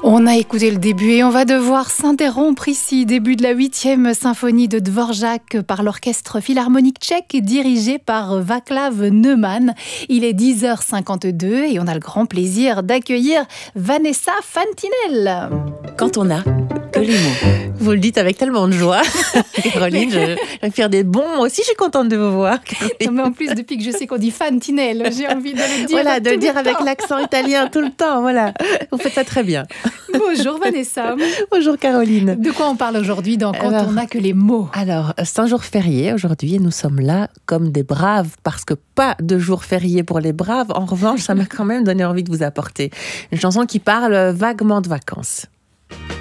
On a écouté le début et on va devoir s'interrompre ici. Début de la 8e symphonie de Dvorak par l'orchestre philharmonique tchèque dirigé par Václav Neumann. Il est 10h52 et on a le grand plaisir d'accueillir Vanessa Fantinel. Quand on a que les mots. Vous le dites avec tellement de joie. Caroline, je vais faire des bons. Moi aussi, je suis contente de vous voir. Non, mais en plus, depuis que je sais qu'on dit Fantinel, j'ai envie de le dire. Voilà, de le dire avec temps. l'accent italien tout le temps. Voilà, vous faites ça très bien. Bonjour Vanessa. Bonjour Caroline. De quoi on parle aujourd'hui dans Quand on n'a que les mots? Alors, c'est un jour férié aujourd'hui et nous sommes là comme des braves parce que pas de jour férié pour les braves. En revanche, ça m'a quand même donné envie de vous apporter une chanson qui parle vaguement de vacances.